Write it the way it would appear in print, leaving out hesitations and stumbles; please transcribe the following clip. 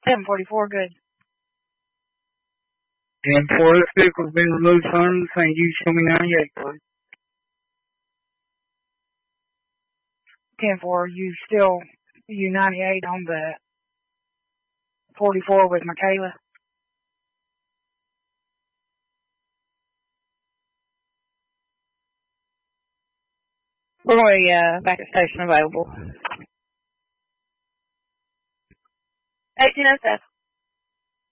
1044, good. 10-4, this vehicle's been removed from St. Jude, show me 98, please. 10-4, you still U98 on the 44 with Michaela? We're going to back at station available. 1807.